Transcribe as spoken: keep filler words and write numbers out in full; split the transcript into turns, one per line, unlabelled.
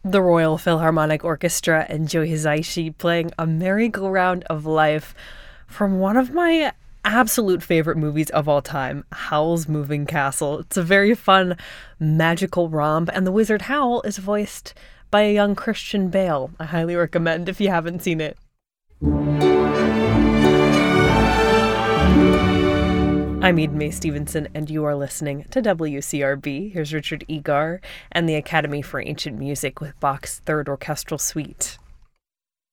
the Royal Philharmonic Orchestra and Joe Hisaishi playing A Merry-Go-Round of Life from one of my absolute favorite movies of all time, Howl's Moving Castle. It's a very fun, magical romp, and the Wizard Howl is voiced by a young Christian Bale. I highly recommend if you haven't seen it. I'm Eden Mae Stevenson, and you are listening to W C R B. Here's Richard Egar and the Academy for Ancient Music with Bach's Third Orchestral Suite.